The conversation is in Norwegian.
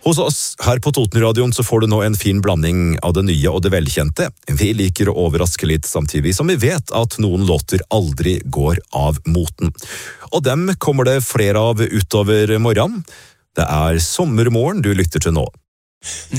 Hos oss her på Totenradioen så får du nå en fin blanding av det nye og det velkjente. Vi liker å overraske litt samtidig som vi vet at noen låter aldri går av moten. Og dem kommer det flere av utover morgenen. Det er Sommermorgen du lytter til nå.